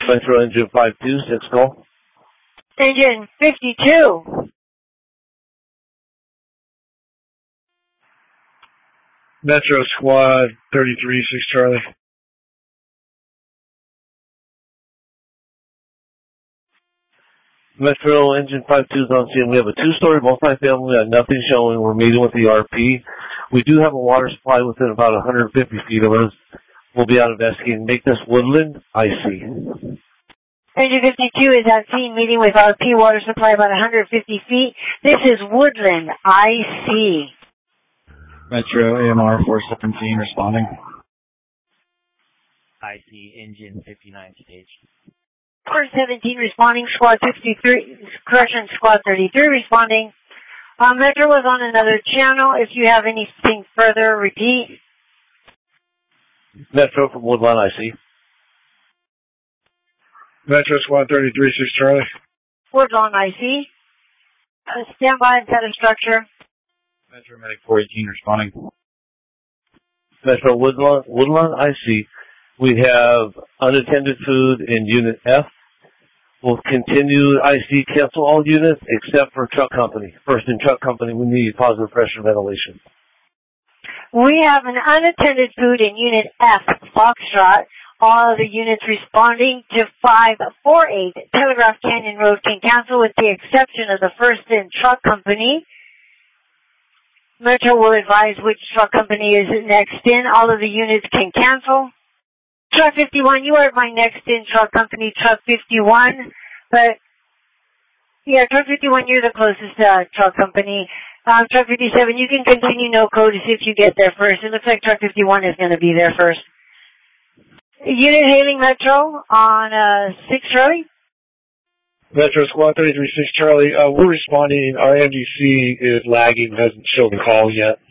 Metro Engine 526, call. Engine 52. Metro Squad 33, 6 Charlie. Metro Engine 52 is on scene. We have a two-story multifamily. Nothing showing. We're meeting with the RP. We do have a water supply within about 150 feet of us. We'll be out investigating. Make this Woodland, IC. Engine 52 is on scene, meeting with RP, water supply about 150 feet. This is Woodland, IC. Metro AMR 417 responding. IC Engine 59 stage. 417 responding, Squad 63, Squad 33 responding. Metro was on another channel. If you have anything further, repeat. Metro from Woodland, IC. Metro Squad 33, 6 Charlie. Woodland, IC. Stand by and set a structure. Metro Medic 418 responding. Metro Woodland, IC. We have unattended food in Unit F. We'll continue IC, cancel all units except for truck company. First in truck company, we need positive pressure ventilation. We have an unattended food in Unit F, Foxtrot. All of the units responding to 548 Telegraph Canyon Road can cancel with the exception of the first in truck company. Metro will advise which truck company is next in. All of the units can cancel. Truck 51, you are my next in truck company, Truck 51. But, yeah, Truck 51, you're the closest truck company. Truck 57, you can continue no code if you get there first. It looks like Truck 51 is going to be there first. Unit hailing Metro on 6 Charlie. Metro Squad 33, 6 Charlie. We're responding. Our MDC is lagging, hasn't shown the call yet.